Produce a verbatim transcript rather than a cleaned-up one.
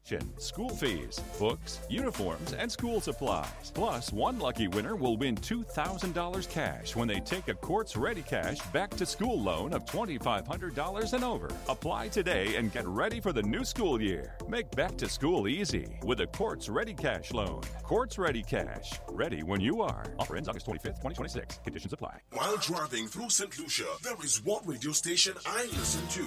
school fees, books, uniforms, and school supplies. Plus, one lucky winner will win two thousand dollars cash when they take a Quartz Ready Cash back-to-school loan of twenty-five hundred dollars and over. Apply today and get ready for the new school year. Make back-to-school easy with a Quartz Ready Cash loan. Quartz Ready Cash. Ready when you are. Offer ends August twenty-fifth, twenty twenty-six. Conditions apply. While driving through Saint Lucia, there is one radio station I listen to.